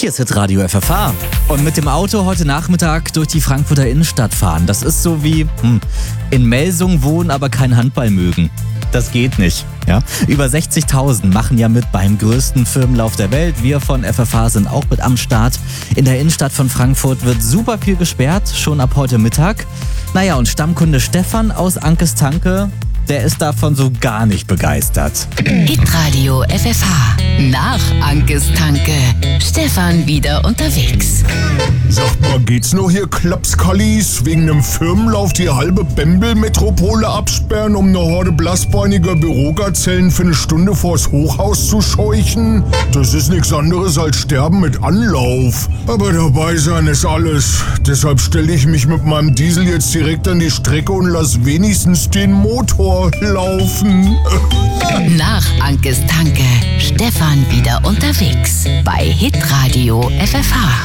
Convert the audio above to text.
Hier ist Hitradio FFH. Und mit dem Auto heute Nachmittag durch die Frankfurter Innenstadt fahren. Das ist so wie in Melsungen wohnen, aber kein Handball mögen. Das geht nicht. Ja? Über 60.000 machen ja mit beim größten Firmenlauf der Welt. Wir von FFH sind auch mit am Start. In der Innenstadt von Frankfurt wird super viel gesperrt, schon ab heute Mittag. Naja, und Stammkunde Stefan aus Ankes Tanke, der ist davon so gar nicht begeistert. Hitradio FFH. Nach Ankes Tanke. Stefan wieder unterwegs. Sagt mal, geht's noch hier Klapskallis wegen nem Firmenlauf die halbe Bembel-Metropole absperren, um eine Horde blassbeiniger Bürogazellen für eine Stunde vors Hochhaus zu scheuchen? Das ist nichts anderes als Sterben mit Anlauf. Aber dabei sein ist alles. Deshalb stelle ich mich mit meinem Diesel jetzt direkt an die Strecke und lass wenigstens den Motor laufen. Nach Ankes Tanke. Stefan wieder unterwegs. Bei Hitradio FFH.